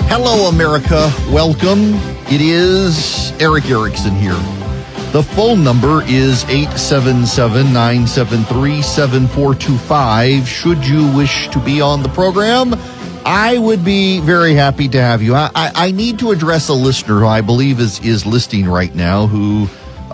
Hello, America. Welcome. It is Erick Erickson here. The phone number is 877-973-7425. Should you wish to be on the program, I would be very happy to have you. I need to address a listener who I believe is listening right now, who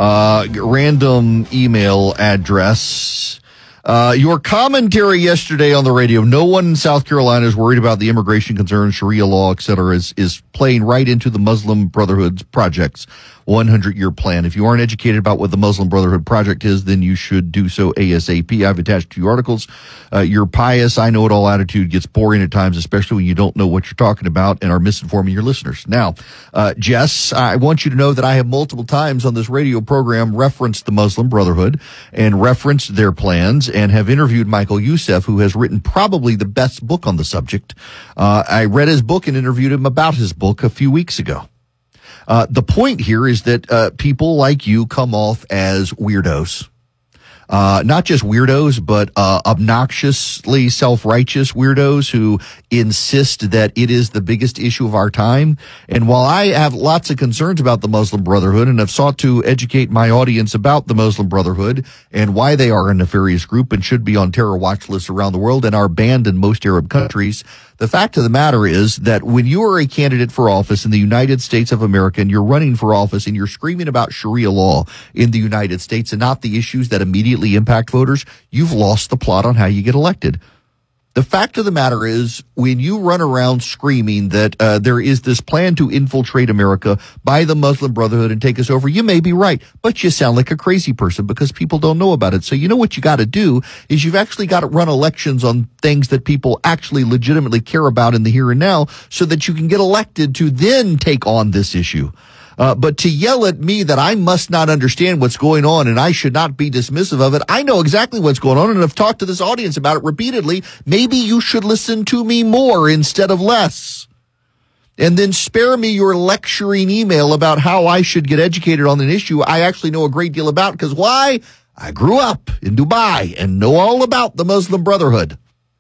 random email address. Your commentary yesterday on the radio, no one in South Carolina is worried about the immigration concerns, Sharia law, et cetera, is playing right into the Muslim Brotherhood's project's 100-year plan. If you aren't educated about what the Muslim Brotherhood project is, then you should do so ASAP. I've attached 2 articles. Your pious, I know it all attitude gets boring at times, especially when you don't know what you're talking about and are misinforming your listeners. Now, Jess, I want you to know that I have multiple times on this radio program referenced the Muslim Brotherhood and referenced their plans and have interviewed Michael Youssef, who has written probably the best book on the subject. I read his book and interviewed him about his book a few weeks ago. The point here is that people like you come off as weirdos. Not just weirdos, but obnoxiously self-righteous weirdos who insist that it is the biggest issue of our time. And while I have lots of concerns about the Muslim Brotherhood and have sought to educate my audience about the Muslim Brotherhood and why they are a nefarious group and should be on terror watch lists around the world and are banned in most Arab countries, the fact of the matter is that when you are a candidate for office in the United States of America and you're running for office and you're screaming about Sharia law in the United States and not the issues that immediately impact voters, you've lost the plot on how you get elected. The fact of the matter is, when you run around screaming that there is this plan to infiltrate America by the Muslim Brotherhood and take us over, you may be right, but you sound like a crazy person because people don't know about it. So you know what you got to do is you've actually got to run elections on things that people actually legitimately care about in the here and now so that you can get elected to then take on this issue. But to yell at me that I must not understand what's going on and I should not be dismissive of it, I know exactly what's going on and I've talked to this audience about it repeatedly. Maybe you should listen to me more instead of less. And then spare me your lecturing email about how I should get educated on an issue I actually know a great deal about. Because why? I grew up in Dubai and know all about the Muslim Brotherhood.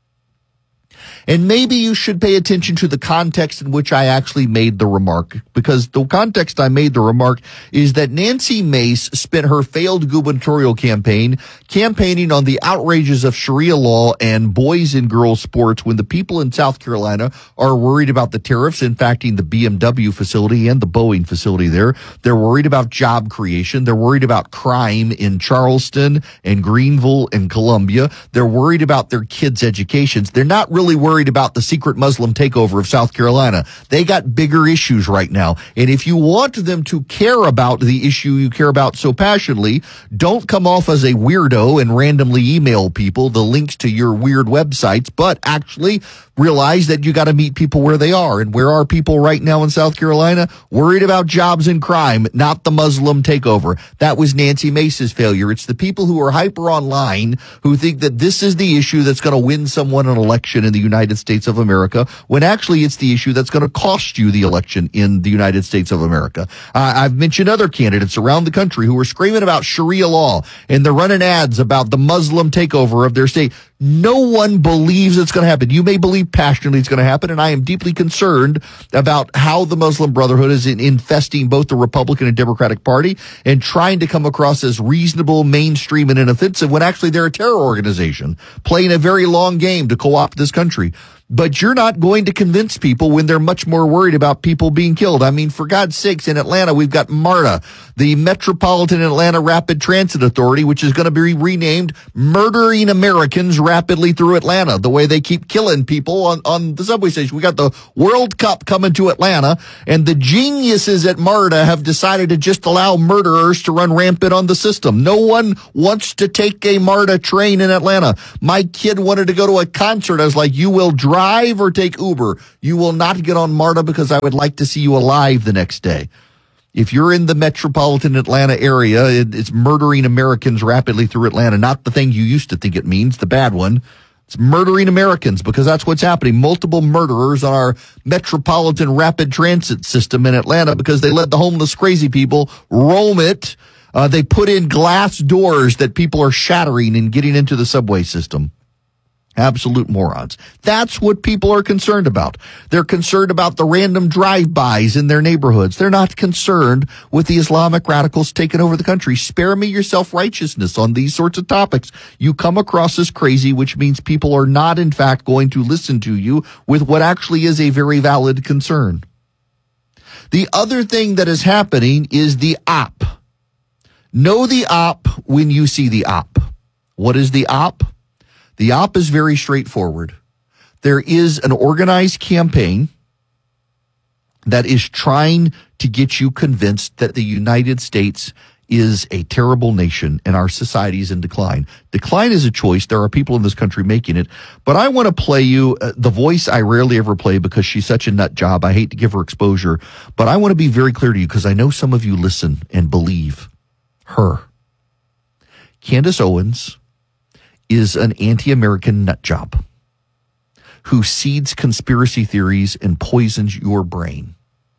And maybe you should pay attention to the context in which I actually made the remark, because the context I made the remark is that Nancy Mace spent her failed gubernatorial campaign campaigning on the outrages of Sharia law and boys and girls sports when the people in South Carolina are worried about the tariffs impacting the BMW facility and the Boeing facility there. They're worried about job creation. They're worried about crime in Charleston and Greenville and Columbia. They're worried about their kids' educations. They're not really worried about the secret Muslim takeover of South Carolina. They got bigger issues right now. And if you want them to care about the issue you care about so passionately, don't come off as a weirdo and randomly email people the links to your weird websites, but actually realize that you got to meet people where they are. And where are people right now in South Carolina? Worried about jobs and crime, not the Muslim takeover. That was Nancy Mace's failure. It's the people who are hyper online who think that this is the issue that's going to win someone an election in the United States of America, when actually it's the issue that's going to cost you the election in the United States of America. I've mentioned other candidates around the country who are screaming about Sharia law and they're running ads about the Muslim takeover of their state. No one believes it's going to happen. You may believe passionately it's going to happen, and I am deeply concerned about how the Muslim Brotherhood is infesting both the Republican and Democratic Party and trying to come across as reasonable, mainstream, and inoffensive when actually they're a terror organization playing a very long game to co-opt this country. But you're not going to convince people when they're much more worried about people being killed. I mean, for God's sakes, in Atlanta, we've got MARTA, the Metropolitan Atlanta Rapid Transit Authority, which is going to be renamed Murdering Americans Rapidly Through Atlanta, the way they keep killing people on the subway station. We got the World Cup coming to Atlanta, and the geniuses at MARTA have decided to just allow murderers to run rampant on the system. No one wants to take a MARTA train in Atlanta. My kid wanted to go to a concert. I was like, you will drive or take Uber. You will not get on MARTA because I would like to see you alive the next day. If you're in the metropolitan Atlanta area, it's murdering Americans rapidly through Atlanta, not the thing you used to think it means, the bad one. It's murdering Americans, because that's what's happening. Multiple murderers on our metropolitan rapid transit system in Atlanta because they let the homeless crazy people roam it. They put in glass doors that people are shattering and getting into the subway system. Absolute morons. That's what people are concerned about. They're concerned about the random drive-bys in their neighborhoods. They're not concerned with the Islamic radicals taking over the country. Spare me your self-righteousness on these sorts of topics. You come across as crazy, which means people are not, in fact, going to listen to you with what actually is a very valid concern. The other thing that is happening is the op. Know the op when you see the op. What is the op? The op is very straightforward. There is an organized campaign that is trying to get you convinced that the United States is a terrible nation and our society is in decline. Decline is a choice. There are people in this country making it. But I want to play you the voice I rarely ever play because she's such a nut job. I hate to give her exposure. But I want to be very clear to you because I know some of you listen and believe her. Candace Owens is an anti-American nut job who seeds conspiracy theories and poisons your brain.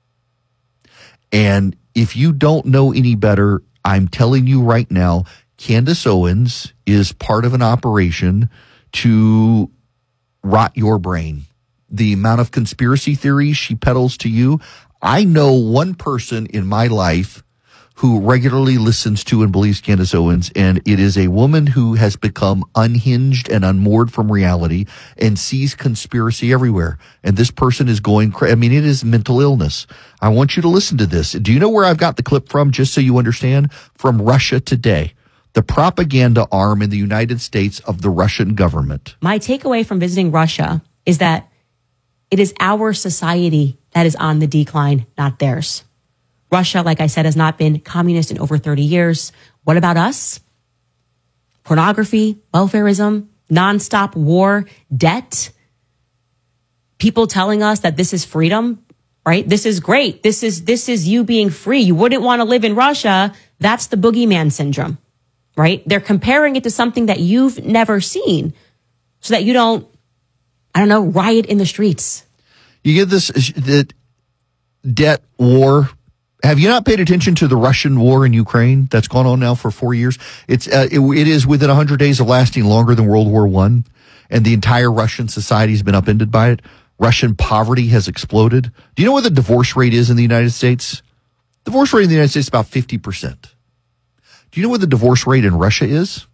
And if you don't know any better, I'm telling you right now, Candace Owens is part of an operation to rot your brain. The amount of conspiracy theories she peddles to you. I know one person in my life who regularly listens to and believes Candace Owens, and it is a woman who has become unhinged and unmoored from reality and sees conspiracy everywhere. And this person is going crazy. I mean, it is mental illness. I want you to listen to this. Do you know where I've got the clip from, just so you understand? From Russia Today, the propaganda arm in the United States of the Russian government. My takeaway from visiting Russia is that it is our society that is on the decline, not theirs. Russia, like I said, has not been communist in over 30 years. What about us? Pornography, welfarism, nonstop war, debt. People telling us that this is freedom, right? This is great. This is you being free. You wouldn't want to live in Russia. That's the boogeyman syndrome, right? They're comparing it to something that you've never seen so that you don't, riot in the streets. You get this, the debt war. Have you not paid attention to the Russian war in Ukraine that's gone on now for 4 years? It is within 100 days of lasting longer than World War I, and the entire Russian society has been upended by it. Russian poverty has exploded. Do you know what the divorce rate is in the United States? The divorce rate in the United States is about 50%. Do you know what the divorce rate in Russia is?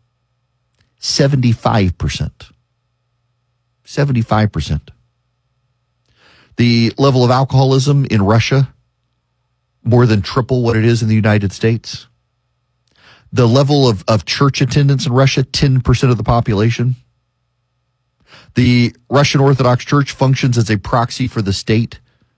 75%. 75%. The level of alcoholism in Russia, more than triple what it is in the United States. The level of church attendance in Russia, 10% of the population. The Russian Orthodox Church functions as a proxy for the state.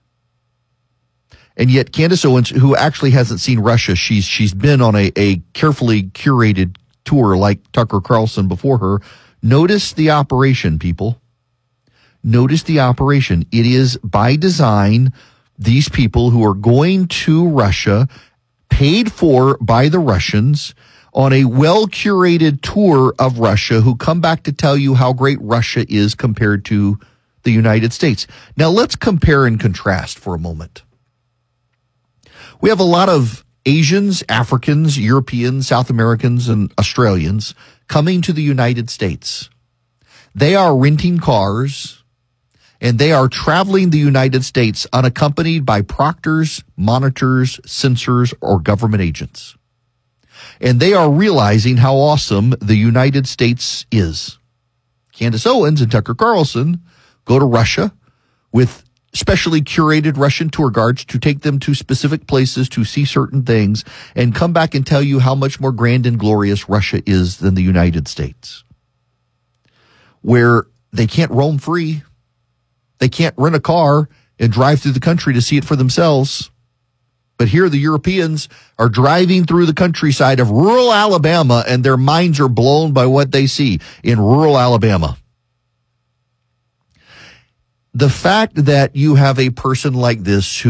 And yet Candace Owens, who actually hasn't seen Russia, she's been on a carefully curated tour like Tucker Carlson before her. Notice the operation, people. Notice the operation. It is by design. These people who are going to Russia, paid for by the Russians, on a well-curated tour of Russia, who come back to tell you how great Russia is compared to the United States. Now, let's compare and contrast for a moment. We have a lot of Asians, Africans, Europeans, South Americans, and Australians coming to the United States. They are renting cars, and they are traveling the United States unaccompanied by proctors, monitors, censors, or government agents. And they are realizing how awesome the United States is. Candace Owens and Tucker Carlson go to Russia with specially curated Russian tour guides to take them to specific places to see certain things and come back and tell you how much more grand and glorious Russia is than the United States, where they can't roam free. They can't rent a car and drive through the country to see it for themselves. But here the Europeans are driving through the countryside of rural Alabama, and their minds are blown by what they see in rural Alabama. The fact that you have a person like this who